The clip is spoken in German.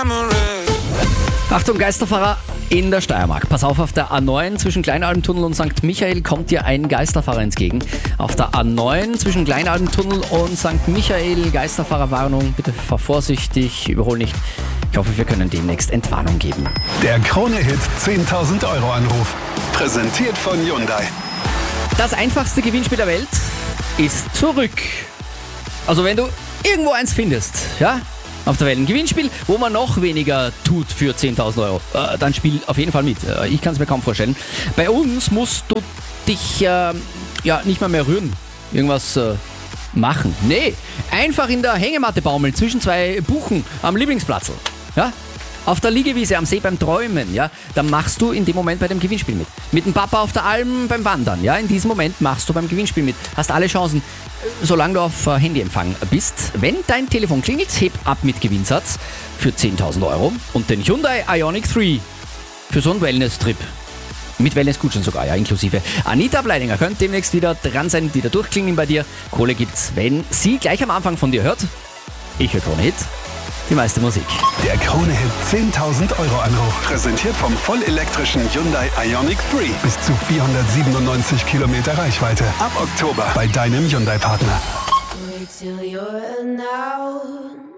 Achtung, Geisterfahrer in der Steiermark. Pass auf der A9 zwischen Kleinalbentunnel und St. Michael kommt dir ein Geisterfahrer entgegen. Auf der A9 zwischen Kleinalbentunnel und St. Michael, Geisterfahrerwarnung. Bitte fahr vorsichtig, überhol nicht. Ich hoffe, wir können demnächst Entwarnung geben. Der Krone-Hit 10.000 Euro Anruf. Präsentiert von Hyundai. Das einfachste Gewinnspiel der Welt ist zurück. Also wenn du irgendwo eins findest, ja, auf der Welt ein Gewinnspiel, wo man noch weniger tut für 10.000 Euro, dann spiel auf jeden Fall mit. Ich kann es mir kaum vorstellen. Bei uns musst du dich nicht mal mehr rühren, irgendwas machen. Nee, einfach in der Hängematte baumeln zwischen zwei Buchen am Lieblingsplatz. Ja? Auf der Liegewiese am See beim Träumen, ja, da machst du in dem Moment bei dem Gewinnspiel mit. Mit dem Papa auf der Alm beim Wandern, ja, in diesem Moment machst du beim Gewinnspiel mit. Hast alle Chancen, solange du auf Handyempfang bist. Wenn dein Telefon klingelt, heb ab mit Gewinnsatz für 10.000 Euro und den Hyundai Ioniq 3 für so einen Wellness-Trip. Mit Wellness-Gutschein sogar, ja, inklusive. Anita Bleidinger könnte demnächst wieder dran sein, wieder durchklingeln bei dir. Kohle gibt's, wenn sie gleich am Anfang von dir hört. Ich höre Krone-Hit. Die meiste Musik. Der Krone-Hit 10.000 Euro Anruf. Präsentiert vom vollelektrischen Hyundai Ioniq 3. Bis zu 497 Kilometer Reichweite. Ab Oktober bei deinem Hyundai-Partner. Wait till you're now.